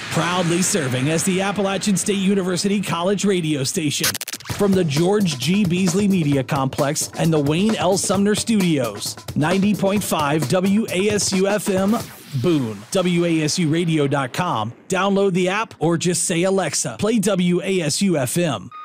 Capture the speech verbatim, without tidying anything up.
Proudly serving as the Appalachian State University College radio station. From the George G. Beasley Media Complex and the Wayne L. Sumner Studios. ninety point five W A S U F M, Boone. W A S U radio dot com. Download the app or just say, Alexa, play W A S U F M.